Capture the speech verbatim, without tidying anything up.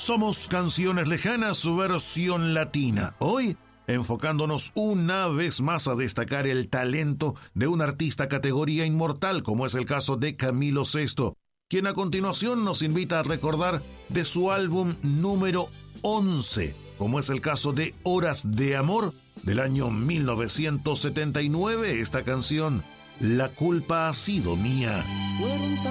Somos Canciones Lejanas, su versión latina. Hoy, enfocándonos una vez más a destacar el talento de un artista categoría inmortal, como es el caso de Camilo Sesto, quien a continuación nos invita a recordar de su álbum número once, como es el caso de Horas de Amor, del año mil novecientos setenta y nueve, esta canción, La culpa ha sido mía. Fueron